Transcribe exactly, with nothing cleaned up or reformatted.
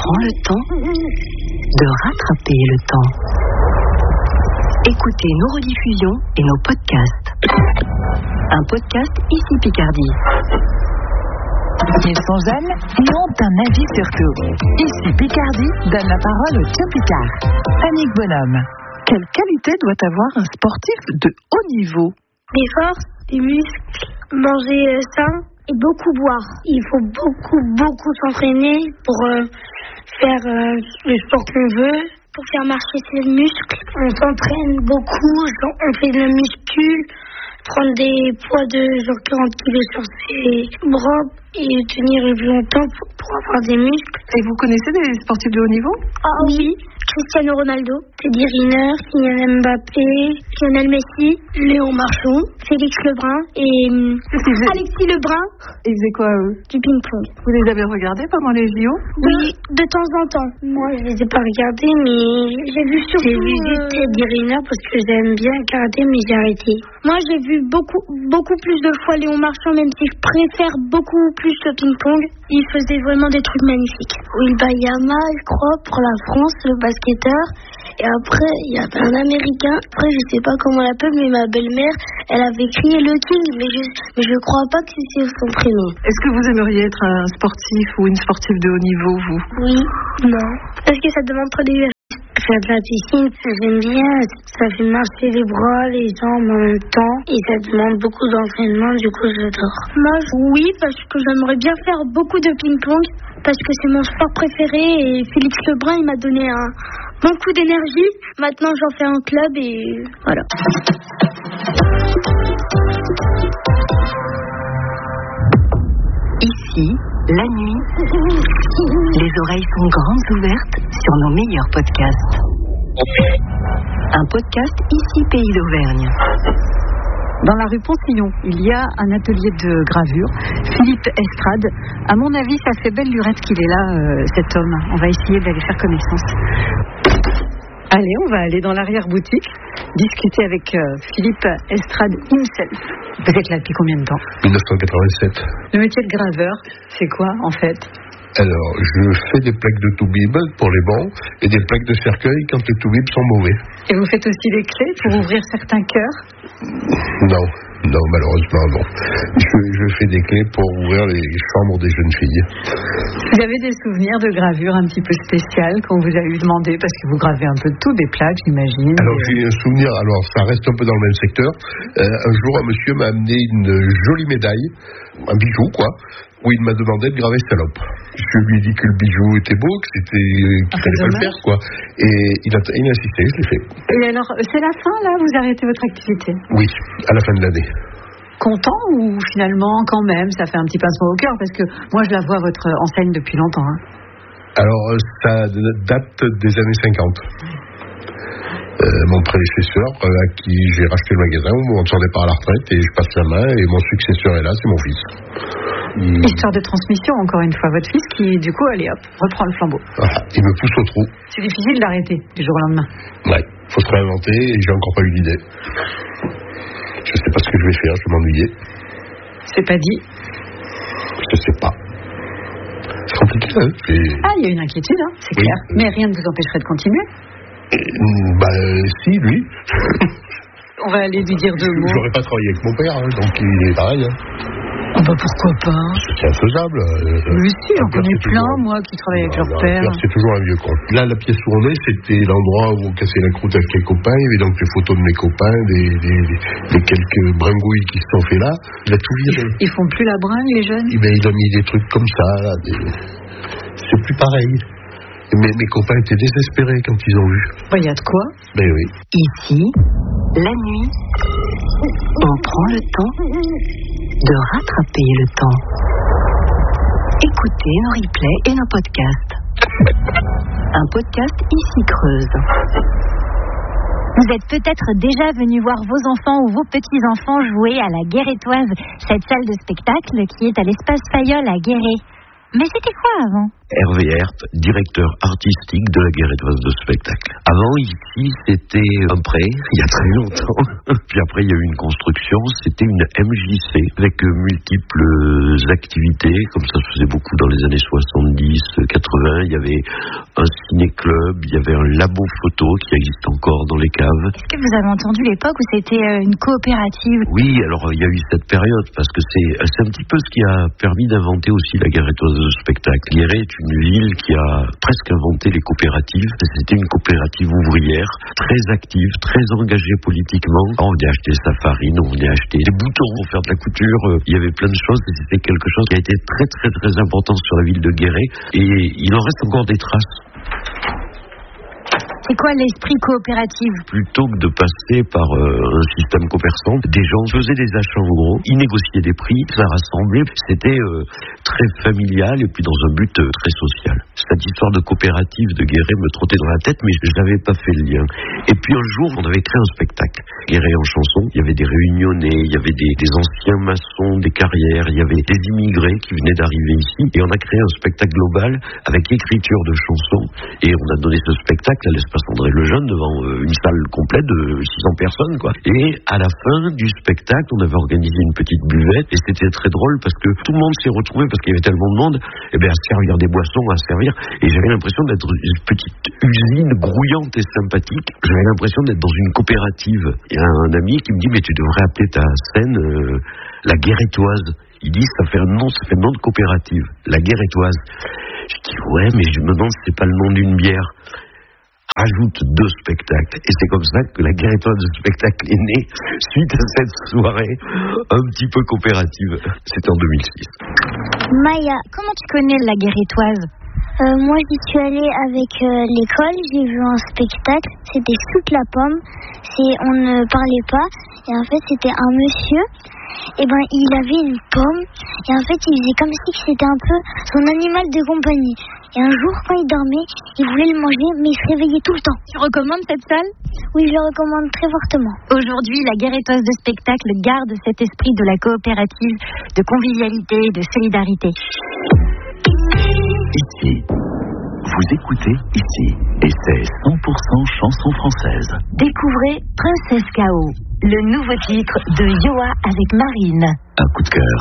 prend le temps de rattraper le temps. Écoutez nos rediffusions et nos podcasts. Un podcast Ici Picardie. Ils sont jeunes et ont un avis sur tout. Ici Picardie donne la parole au Tio Picard. Annick Bonhomme. Quelle qualité doit avoir un sportif de haut niveau? Des forces, des muscles, manger sain et beaucoup boire. Il faut beaucoup, beaucoup s'entraîner pour euh, faire euh, le sport qu'on veut, pour faire marcher ses muscles. On s'entraîne beaucoup, on fait de la muscule, prendre des poids de genre quarante kilos sur ses bras et tenir le plus longtemps pour, pour avoir des muscles. Et vous connaissez des sportifs de haut niveau? Ah oui, Cristiano Ronaldo, Teddy Riner, Kylian Mbappé, Lionel Messi, Léon Marchand, Félix Lebrun et faisaient... Alexis Lebrun. Ils faisaient quoi, eux? Du ping-pong. Vous les avez regardés pendant les J O? Oui, de temps en temps. Moi, je les ai pas regardés, mais j'ai vu surtout... J'ai vu euh... Teddy Riner parce que j'aime bien le karaté, mais j'ai arrêté. Moi, j'ai vu beaucoup, beaucoup plus de fois Léon Marchand, même si je préfère beaucoup plus le ping-pong. Il faisait vraiment des trucs magnifiques. Will Bayama, je crois, pour la France, le basketteur. Et après, il y avait un Américain. Après, je sais pas comment on l'appelle, mais ma belle-mère, elle avait crié le King, mais je, mais je crois pas que c'est son prénom. Est-ce que vous aimeriez être un sportif ou une sportive de haut niveau, vous? Oui, non. Parce que ça demande trop d'exercice. Faire de la piscine, j'aime bien. Ça fait marcher les bras, les jambes en même temps. Et ça demande beaucoup d'entraînement, du coup, j'adore. Moi, oui, parce que j'aimerais bien faire beaucoup de ping-pong. Parce que c'est mon sport préféré. Et Félix Lebrun, il m'a donné un bon coup d'énergie. Maintenant, j'en fais un club et voilà. Ici, la nuit, les oreilles sont grandes ouvertes sur nos meilleurs podcasts. Un podcast Ici Pays d'Auvergne. Dans la rue Pontillon, il y a un atelier de gravure. Philippe Estrade, à mon avis, ça fait belle lurette qu'il est là, euh, cet homme. On va essayer d'aller faire connaissance. Allez, on va aller dans l'arrière-boutique, discuter avec euh, Philippe Estrade himself. Vous êtes là depuis combien de temps? dix-neuf cent quatre-vingt-sept. Le métier de graveur, c'est quoi en fait? Alors, je fais des plaques de toubib pour les bancs et des plaques de cercueil quand les toubibs sont mauvais. Et vous faites aussi des clés pour ouvrir certains cœurs? Non, non, malheureusement, non. Je, je fais des clés pour ouvrir les chambres des jeunes filles. Vous avez des souvenirs de gravure un petit peu spéciales qu'on vous a eu demandé, parce que vous gravez un peu de tout, des plaques, j'imagine. Alors, j'ai un souvenir, alors ça reste un peu dans le même secteur. Euh, un jour, un monsieur m'a amené une jolie médaille, un bijou, quoi, où il m'a demandé de graver salope. Je lui ai dit que le bijou était beau, que c'était qu'il fallait pas le faire, quoi. Et il a, il a insisté, je l'ai fait. Et alors, c'est la fin, là? Vous arrêtez votre activité? Oui, à la fin de l'année. Content ou finalement, quand même, ça fait un petit pincement au cœur? Parce que moi, je la vois, votre enseigne, depuis longtemps. Hein. Alors, ça date des années cinquante. Euh, mon prédécesseur, euh, à qui j'ai racheté le magasin au moment de son départ à la retraite, et je passe la main, et mon successeur est là, c'est mon fils. Il... Histoire de transmission, encore une fois, votre fils qui, du coup, allez hop, reprend le flambeau. Voilà, il me pousse au trou. C'est difficile d'arrêter du jour au lendemain. Ouais, faut se réinventer, et j'ai encore pas eu d'idée. Je sais pas ce que je vais faire, je vais m'ennuyer. C'est pas dit. Je sais pas. C'est compliqué, hein. Et... Ah, il y a une inquiétude, hein, c'est oui, clair. Euh... Mais rien ne vous empêcherait de continuer. Et, bah, si, lui. On va aller lui dire deux mots. J'aurais pas travaillé avec mon père, hein, donc il est pareil. Hein. Oh bah pourquoi pas? C'est infaisable. Euh, oui, si, on connaît plein, toujours... moi, qui travaillent avec non, leur non, père. C'est toujours un vieux con. Là, la pièce où on est, c'était l'endroit où on cassait la croûte avec les copains. Il y avait donc des photos de mes copains, des, des, des, des quelques bringouilles qui se sont fait là. Il a tout viré. Ils, ils font plus la bringue, les jeunes? Eh ben, il a mis des trucs comme ça, là. Des... C'est plus pareil. Mais mes copains étaient désespérés quand ils ont vu. Il bah, y a de quoi? Ben oui. Ici, la nuit, on prend le temps de rattraper le temps. Écoutez nos replays et nos podcasts. Un podcast Ici Creuse. Vous êtes peut-être déjà venu voir vos enfants ou vos petits-enfants jouer à la Guérétoise, cette salle de spectacle qui est à l'espace Fayol à Guéret. Mais c'était quoi avant ? Hervé Herp, directeur artistique de la Guéretoise de spectacle. Avant, ici, c'était un pré, il y a très longtemps. Puis après, il y a eu une construction, c'était une M J C avec multiples activités, comme ça se faisait beaucoup dans les années soixante-dix, quatre-vingts. Il y avait un ciné-club, il y avait un labo photo qui existe encore dans les caves. Est-ce que vous avez entendu l'époque où c'était une coopérative? Oui, alors il y a eu cette période, parce que c'est, c'est un petit peu ce qui a permis d'inventer aussi la Guéretoise de spectacle. Guéret est une ville qui a presque inventé les coopératives. C'était une coopérative ouvrière, très active, très engagée politiquement. On venait acheter sa farine, on venait acheter des boutons pour faire de la couture. Il y avait plein de choses et c'était quelque chose qui a été très très très important sur la ville de Guéret. Et il en reste encore des traces. C'est quoi l'esprit coopératif? Plutôt que de passer par euh, un système commerçant, des gens faisaient des achats en gros, ils négociaient des prix, ça rassemblait, c'était euh, très familial et puis dans un but euh, très social. Cette histoire de coopérative de Guéret me trottait dans la tête, mais je n'avais pas fait le lien. Et puis un jour, on avait créé un spectacle, Guéret en chanson. Il y avait des réunionnais, il y avait des, des anciens maçons, des carrières, il y avait des immigrés qui venaient d'arriver ici. Et on a créé un spectacle global avec écriture de chansons. Et on a donné ce spectacle à l'espace André Lejeune devant euh, une salle complète de six cents personnes, quoi. Et à la fin du spectacle, on avait organisé une petite buvette et c'était très drôle parce que tout le monde s'est retrouvé parce qu'il y avait tellement de monde, et bien à servir des boissons, à servir. Et j'avais l'impression d'être une petite usine grouillante et sympathique. J'avais l'impression d'être dans une coopérative. Il y a un ami qui me dit mais tu devrais appeler ta scène euh, la Guéretoise. Il dit ça fait un nom, ça fait un nom de coopérative, la Guéretoise. Je dis ouais mais je me demande si c'est pas le nom d'une bière. Ajoute deux spectacles. Et c'est comme ça que la Guéretoise de spectacle est née suite à cette soirée un petit peu coopérative. C'était en deux mille six. Maya, comment tu connais la Guéretoise? Euh, moi, j'y suis allée avec euh, l'école, j'ai vu un spectacle, c'était Sous la pomme, c'est, on ne parlait pas, et en fait, c'était un monsieur, et ben, il avait une pomme, et en fait, il faisait comme si c'était un peu son animal de compagnie. Et un jour, quand il dormait, il voulait le manger, mais il se réveillait tout le temps. Tu recommandes cette salle? Oui, je le recommande très fortement. Aujourd'hui, la Guéretoise de spectacle garde cet esprit de la coopérative, de convivialité et de solidarité. Ici, vous écoutez Ici, et c'est cent pour cent chanson française. Découvrez Princesse K O, le nouveau titre de Yoa avec Marine. Un coup de cœur